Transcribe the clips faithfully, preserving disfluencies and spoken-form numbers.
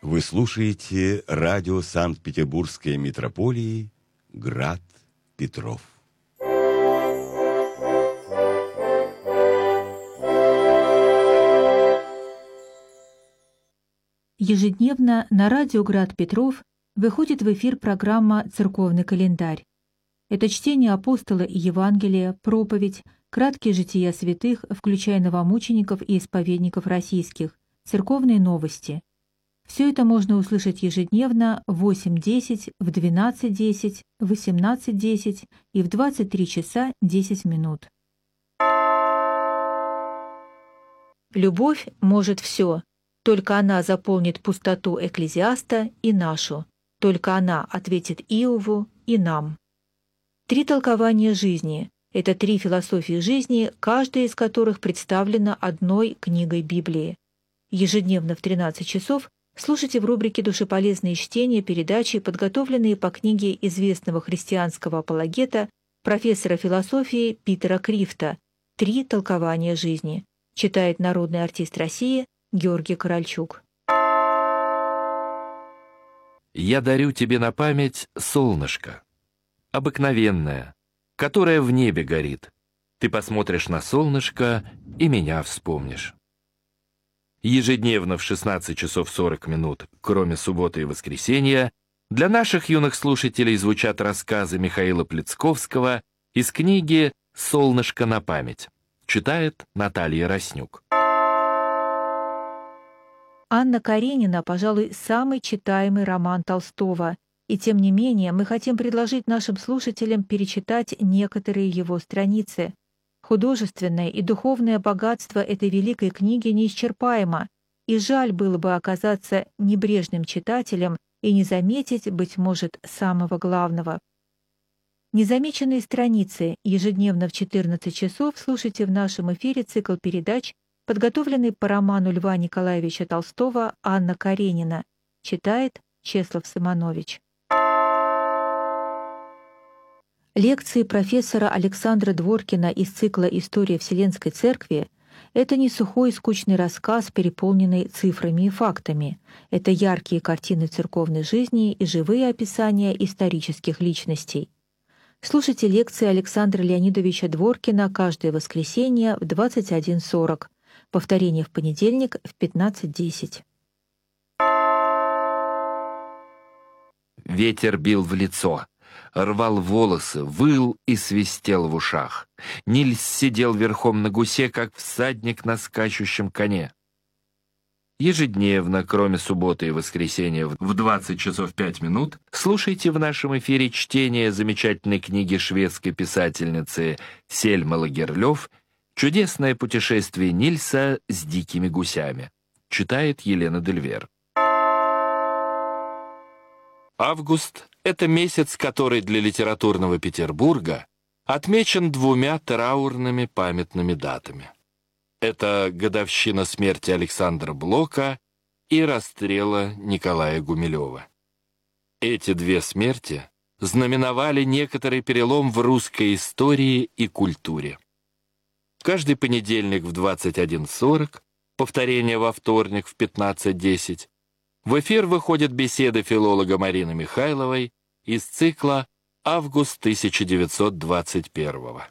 Вы слушаете радио Санкт-Петербургской митрополии «Град Петров». Ежедневно на радио «Град Петров» выходит в эфир программа «Церковный календарь». Это чтение апостола и Евангелия, проповедь, краткие жития святых, включая новомучеников и исповедников российских, церковные новости. Все это можно услышать ежедневно в восемь десять, в двенадцать десять, в восемнадцать десять и в двадцать три часа десять минут. Любовь может все. Только она заполнит пустоту Экклезиаста и нашу. Только она ответит Иову и нам. Три толкования жизни – это три философии жизни, каждая из которых представлена одной книгой Библии. Ежедневно в тринадцать часов слушайте в рубрике «Душеполезные чтения» передачи, подготовленные по книге известного христианского апологета, профессора философии Питера Крифта «Три толкования жизни». Читает народный артист России Георгий Корольчук. Я дарю тебе на память солнышко, обыкновенное, которое в небе горит. Ты посмотришь на солнышко и меня вспомнишь. Ежедневно в шестнадцать часов сорок минут, кроме субботы и воскресенья, для наших юных слушателей звучат рассказы Михаила Плецковского из книги «Солнышко на память». Читает Наталья Роснюк. Анна Каренина, пожалуй, самый читаемый роман Толстого, и тем не менее мы хотим предложить нашим слушателям перечитать некоторые его страницы. Художественное и духовное богатство этой великой книги неисчерпаемо, и жаль было бы оказаться небрежным читателем и не заметить, быть может, самого главного. Незамеченные страницы ежедневно в четырнадцать часов слушайте в нашем эфире цикл передач, подготовленный по роману Льва Николаевича Толстого «Анна Каренина». Читает Чеслав Сыманович. Лекции профессора Александра Дворкина из цикла «История Вселенской Церкви» — это не сухой и скучный рассказ, переполненный цифрами и фактами. Это яркие картины церковной жизни и живые описания исторических личностей. Слушайте лекции Александра Леонидовича Дворкина каждое воскресенье в двадцать один сорок. Повторение в понедельник в пятнадцать десять. Ветер бил в лицо, рвал волосы, выл и свистел в ушах. Нильс сидел верхом на гусе, как всадник на скачущем коне. Ежедневно, кроме субботы и воскресенья в двадцать часов пять минут, слушайте в нашем эфире чтение замечательной книги шведской писательницы Сельмы Лагерлёв «Чудесное путешествие Нильса с дикими гусями». Читает Елена Дельвер. Август — это месяц, который для литературного Петербурга отмечен двумя траурными памятными датами. Это годовщина смерти Александра Блока и расстрела Николая Гумилева. Эти две смерти знаменовали некоторый перелом в русской истории и культуре. Каждый понедельник в двадцать один сорок, повторение во вторник в пятнадцать десять, в эфир выходят беседы филолога Марины Михайловой из цикла «Август тысяча девятьсот двадцать первого».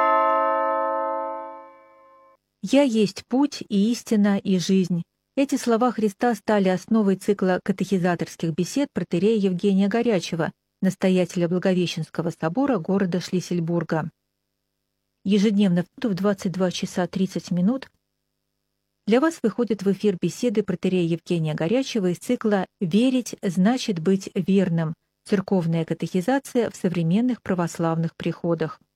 «Я есть путь и истина и жизнь». Эти слова Христа стали основой цикла катехизаторских бесед протоиерея Евгения Горячева, настоятеля Благовещенского собора города Шлиссельбурга. Ежедневно в двадцать два часа тридцать минут для вас выходят в эфир беседы протоиерея Евгения Горячева из цикла «Верить значит быть верным. Церковная катехизация в современных православных приходах».